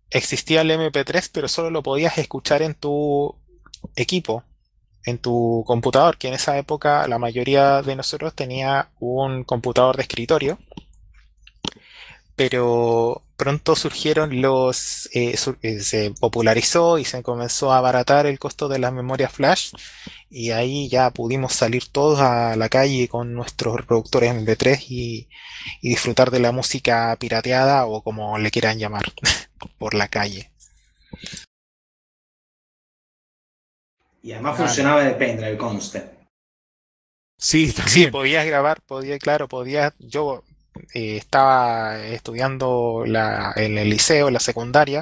existía el MP3, pero solo lo podías escuchar en tu equipo, en tu computador, que en esa época la mayoría de nosotros tenía un computador de escritorio, pero pronto surgieron se popularizó y se comenzó a abaratar el costo de las memorias flash y ahí ya pudimos salir todos a la calle con nuestros reproductores MP3 y disfrutar de la música pirateada o como le quieran llamar por la calle. Y además Claro. funcionaba de pendrive, conste. Sí, Sí, también. podías grabar, claro, yo estaba estudiando en el liceo, en la secundaria,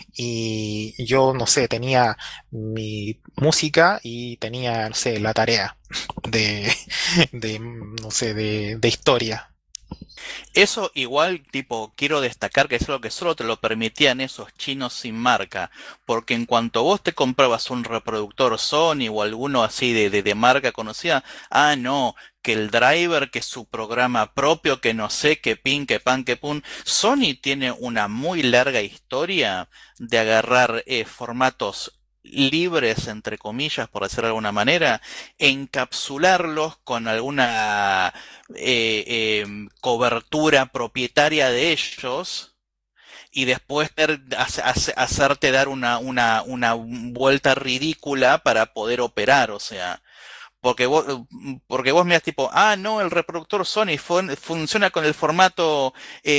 y yo, no sé, tenía mi música y tenía, no sé, la tarea de, no sé, de historia. Eso igual, tipo, quiero destacar que es algo que solo te lo permitían esos chinos sin marca, porque en cuanto vos te comprabas un reproductor Sony o alguno así de marca conocida, ah, no, que el driver, que su programa propio, que no sé, que pin, que pan, que pun. Sony tiene una muy larga historia de agarrar formatos libres, entre comillas, por decirlo de alguna manera, encapsularlos con alguna cobertura propietaria de ellos y después hacerte dar una vuelta ridícula para poder operar, o sea, porque vos miras tipo, ah, no, el reproductor Sony funciona con el formato,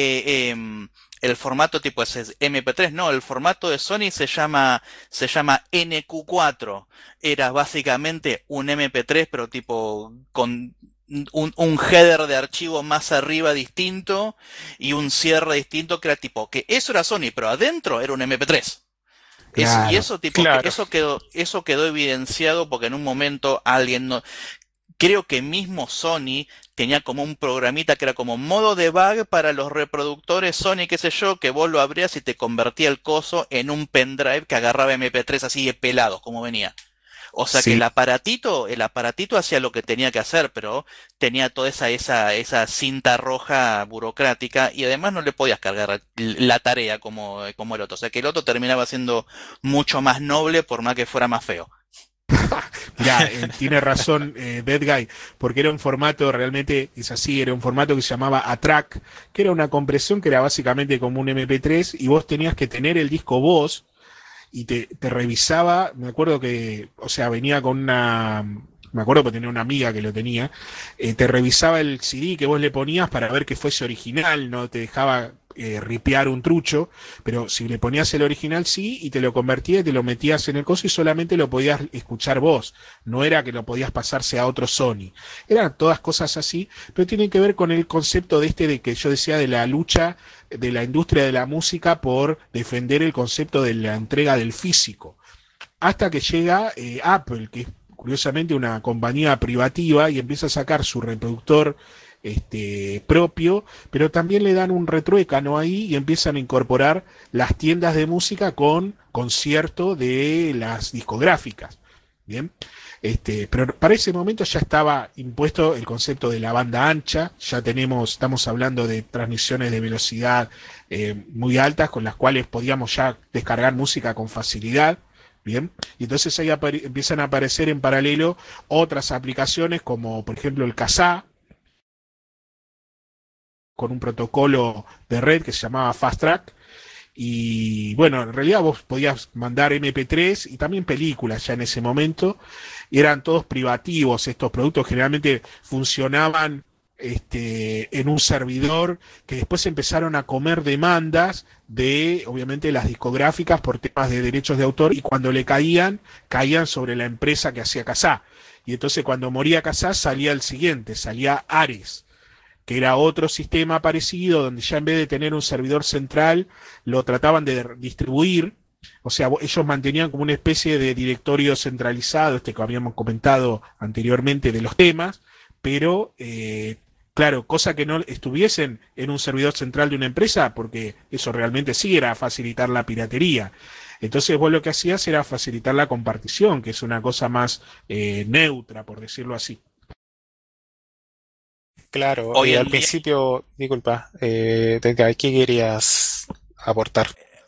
el formato tipo ese MP3, no, el formato de Sony se llama NQ4. Era básicamente un MP3, pero tipo con un header de archivo más arriba distinto y un cierre distinto que era tipo, que eso era Sony, pero adentro era un MP3. Y Claro. eso tipo que Claro, eso quedó evidenciado porque en un momento alguien no, creo que mismo Sony tenía como un programita que era como modo debug para los reproductores Sony, qué sé yo, que vos lo abrías y te convertía el coso en un pendrive que agarraba MP3 así de pelados como venía. O sea que Sí. el aparatito hacía lo que tenía que hacer, pero tenía toda esa cinta roja burocrática y además no le podías cargar la tarea como el otro. O sea que el otro terminaba siendo mucho más noble por más que fuera más feo. Mirá, tiene razón Dead Guy, porque era un formato, realmente es así, era un formato que se llamaba ATRAC, que era una compresión que era básicamente como un MP3 y vos tenías que tener el disco vos y te revisaba, me acuerdo que, o sea, venía con una, me acuerdo que tenía una amiga que lo tenía, te revisaba el CD que vos le ponías para ver que fuese original, no te dejaba ripear un trucho, pero si le ponías el original sí, y te lo convertía y te lo metías en el coso y solamente lo podías escuchar vos, no era que lo podías pasarse a otro Sony. Eran todas cosas así, pero tienen que ver con el concepto de este de que yo decía de la lucha de la industria de la música por defender el concepto de la entrega del físico. Hasta que llega Apple, que es curiosamente una compañía privativa y empieza a sacar su reproductor propio, pero también le dan un retruécano ahí y empiezan a incorporar las tiendas de música con concierto de las discográficas. Bien, pero para ese momento ya estaba impuesto el concepto de la banda ancha, ya estamos hablando de transmisiones de velocidad muy altas con las cuales podíamos ya descargar música con facilidad. Bien, y entonces ahí empiezan a aparecer en paralelo otras aplicaciones como por ejemplo el Kazaa, con un protocolo de red que se llamaba Fast Track. Y bueno, en realidad vos podías mandar MP3 y también películas ya en ese momento. Y eran todos privativos estos productos, generalmente funcionaban en un servidor que después empezaron a comer demandas de, obviamente, las discográficas por temas de derechos de autor y cuando le caían sobre la empresa que hacía Kazaa. Y entonces cuando moría Kazaa salía el siguiente, salía Ares, que era otro sistema parecido, donde ya en vez de tener un servidor central, lo trataban de distribuir, o sea, ellos mantenían como una especie de directorio centralizado, este que habíamos comentado anteriormente de los temas, pero claro, cosa que no estuviesen en un servidor central de una empresa, porque eso realmente sí era facilitar la piratería. Entonces vos lo que hacías era facilitar la compartición, que es una cosa más neutra, por decirlo así. claro. Hoy Al en día principio, disculpa, Edgar, ¿qué querías aportar?